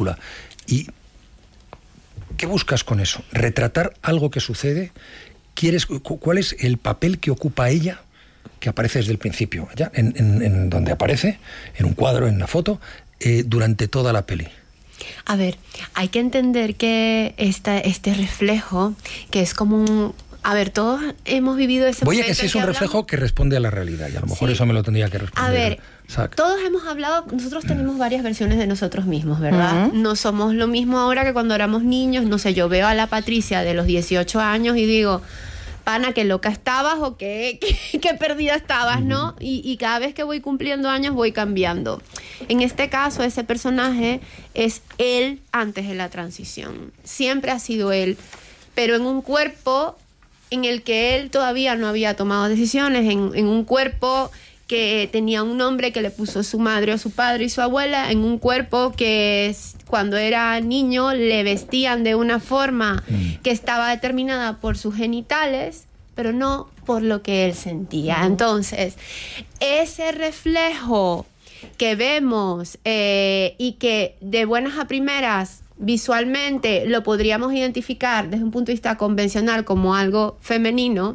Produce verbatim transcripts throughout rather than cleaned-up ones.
película. ¿Y qué buscas con eso? ¿Retratar algo que sucede? ¿Quieres, ¿Cuál es el papel que ocupa ella, que aparece desde el principio, ya en, en, en donde aparece, en un cuadro, en una foto, eh, durante toda la peli? A ver, hay que entender que esta, este reflejo, que es como un... A ver, todos hemos vivido ese Voy a momento que sí es en un hablamos... reflejo que responde a la realidad, y a lo mejor Sí. eso me lo tendría que responder. A ver, Zach. Todos hemos hablado, nosotros tenemos varias versiones de nosotros mismos, ¿verdad? Uh-huh. No somos lo mismo ahora que cuando éramos niños. No sé, yo veo a la Patricia de los dieciocho años y digo, pana, qué loca estabas o qué, qué, qué perdida estabas, ¿no? Uh-huh. Y, y cada vez que voy cumpliendo años voy cambiando. En este caso, ese personaje es él antes de la transición. Siempre ha sido él, pero en un cuerpo en el que él todavía no había tomado decisiones, en, en un cuerpo que tenía un nombre que le puso su madre o su padre y su abuela, en un cuerpo que cuando era niño le vestían de una forma mm. que estaba determinada por sus genitales, pero no por lo que él sentía. Mm. Entonces, ese reflejo que vemos eh, y que de buenas a primeras visualmente lo podríamos identificar desde un punto de vista convencional como algo femenino,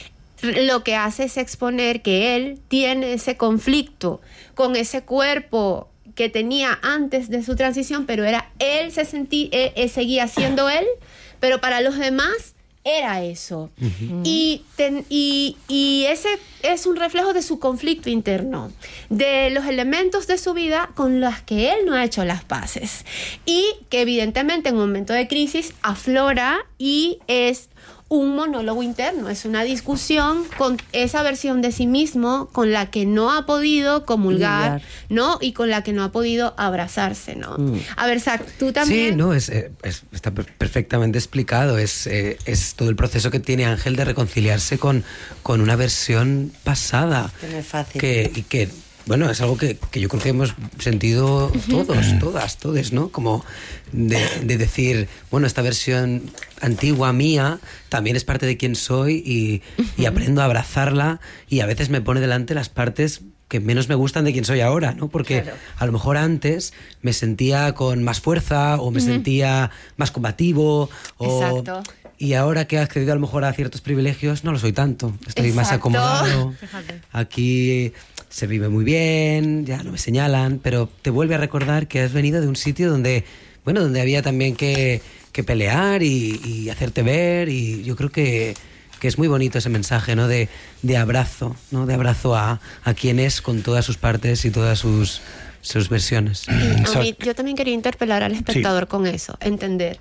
lo que hace es exponer que él tiene ese conflicto con ese cuerpo que tenía antes de su transición, pero era él, se sentía, él, él seguía siendo él, pero para los demás era eso. Uh-huh. Y, ten, y, y ese es un reflejo de su conflicto interno, de los elementos de su vida con los que él no ha hecho las paces, y que evidentemente en un momento de crisis aflora y es un monólogo interno, es una discusión con esa versión de sí mismo con la que no ha podido comulgar, ¿no? Y con la que no ha podido abrazarse, ¿no? Mm. A ver, Zach, tú también... Sí, no, es, es, está perfectamente explicado. Es, eh, es todo el proceso que tiene Ángel de reconciliarse con, con una versión pasada. Que no es fácil. Que, y que, bueno, es algo que, que yo creo que hemos sentido todos, todas, todes, ¿no? Como de, de decir, bueno, esta versión antigua mía también es parte de quién soy y, y aprendo a abrazarla, y a veces me pone delante las partes que menos me gustan de quién soy ahora, ¿no? Porque claro, a lo mejor antes me sentía con más fuerza o me uh-huh. sentía más combativo o... Exacto. Y ahora que he accedido a lo mejor a ciertos privilegios, no lo soy tanto. Estoy Exacto. más acomodado. Fíjate. Aquí se vive muy bien, ya no me señalan, pero te vuelve a recordar que has venido de un sitio donde, bueno, donde había también que, que pelear y, y hacerte ver, y yo creo que, que es muy bonito ese mensaje, ¿no? De, de abrazo, ¿no? De abrazo a, a quien es con todas sus partes y todas sus, sus versiones. A mí, yo también quería interpelar al espectador sí. con eso, entender.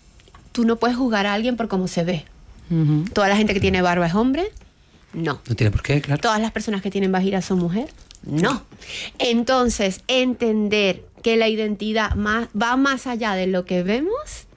Tú no puedes juzgar a alguien por cómo se ve. Uh-huh. ¿Toda la gente que tiene barba es hombre? No. No tiene por qué, claro. ¿Todas las personas que tienen vagina son mujer? No. Entonces, entender que la identidad más, va más allá de lo que vemos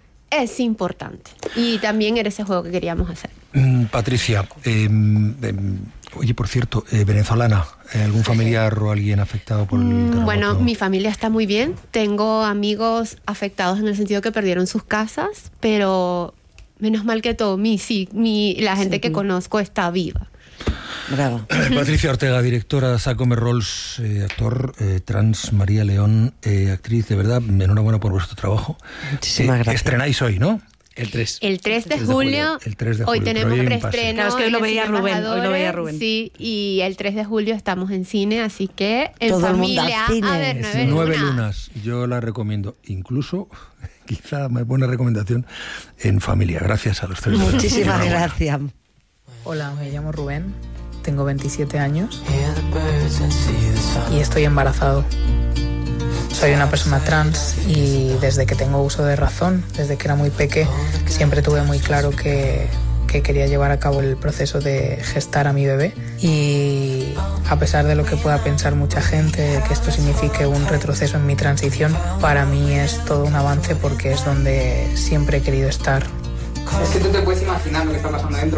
es importante. Y también era ese juego que queríamos hacer. Mm, Patricia, eh, eh, oye, por cierto, eh, venezolana, ¿algún familiar o alguien afectado por el terremoto? Bueno, mi familia está muy bien. Tengo amigos afectados en el sentido que perdieron sus casas, pero menos mal que todo, mi, sí, mi, la gente sí. que conozco está viva. Bravo. Patricia Ortega, directora de Sacome Rolls, eh, actor eh, trans, María León, eh, actriz, de verdad, enhorabuena por vuestro trabajo. Muchísimas eh, gracias. Estrenáis hoy, ¿no? El tres. El tres de julio. El tres de julio. Hoy tenemos preestreno. Claro, es que hoy lo veía Rubén. Hoy lo veía Rubén. Sí, y el tres de julio estamos en cine, así que en todo familia. El mundo a ver, nueve, nueve lunas. lunas. Yo la recomiendo. Incluso, quizá más buena recomendación, en familia. Gracias a los tres. Muchísimas gracias. Hola, me llamo Rubén. Tengo veintisiete años y estoy embarazado. Soy una persona trans y desde que tengo uso de razón, desde que era muy peque, siempre tuve muy claro que, que quería llevar a cabo el proceso de gestar a mi bebé. Y a pesar de lo que pueda pensar mucha gente, que esto signifique un retroceso en mi transición, para mí es todo un avance porque es donde siempre he querido estar. Es que tú te puedes imaginar lo que está pasando dentro.